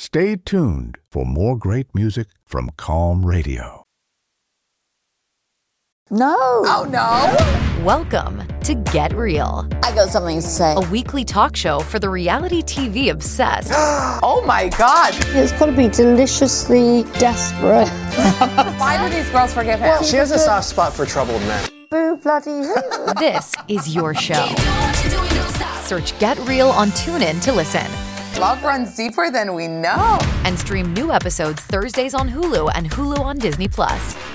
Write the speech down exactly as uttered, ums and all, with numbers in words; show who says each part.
Speaker 1: Stay tuned for more great music from Calm Radio.
Speaker 2: No.
Speaker 3: Oh, no.
Speaker 4: Welcome to Get Real.
Speaker 2: I got something to say.
Speaker 4: A weekly talk show for the reality T V obsessed.
Speaker 3: Oh, my God.
Speaker 2: It's got to be deliciously desperate.
Speaker 3: Why do these girls forgive him?
Speaker 5: She has a soft spot for troubled men.
Speaker 2: Boo bloody who?
Speaker 4: This is your show. Search Get Real on TuneIn to listen.
Speaker 3: Love runs deeper than we know.
Speaker 4: And stream new episodes Thursdays on Hulu and Hulu on Disney Plus.